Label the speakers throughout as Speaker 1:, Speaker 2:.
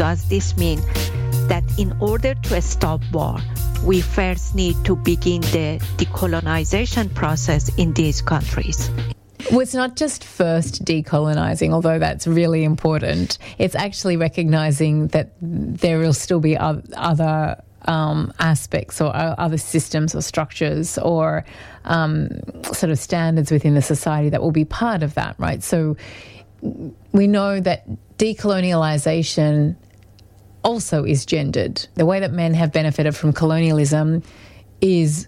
Speaker 1: Does this mean that in order to stop war, we first need to begin the decolonization process in these countries?
Speaker 2: Well, it's not just first decolonising, although that's really important. It's actually recognising that there will still be other aspects or other systems or structures or sort of standards within the society that will be part of that, right? So we know that decolonialisation also is gendered. The way that men have benefited from colonialism is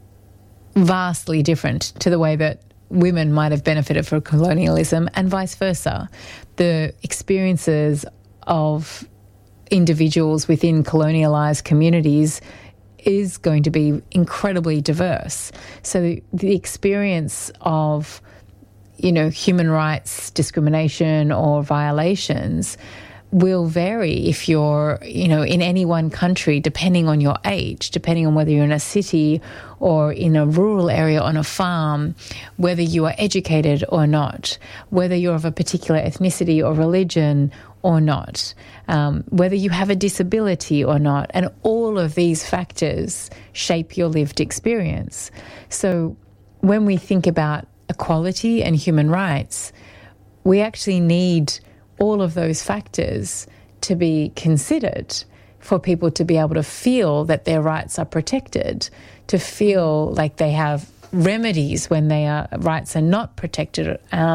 Speaker 2: vastly different to the way that women might have benefited from colonialism, and vice versa. The experiences of individuals within colonialised communities is going to be incredibly diverse. So the experience of, human rights discrimination or violations will vary if you're, in any one country, depending on your age, depending on whether you're in a city or in a rural area on a farm, whether you are educated or not, whether you're of a particular ethnicity or religion or not, whether you have a disability or not. And all of these factors shape your lived experience. So when we think about equality and human rights, we actually need all of those factors to be considered for people to be able to feel that their rights are protected, to feel like they have remedies when their rights are not protected,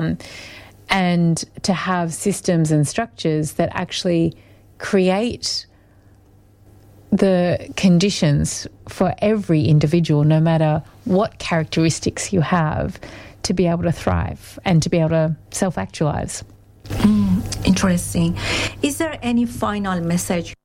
Speaker 2: and to have systems and structures that actually create the conditions for every individual, no matter what characteristics you have, to be able to thrive and to be able to self-actualize.
Speaker 3: Interesting. Is there any final message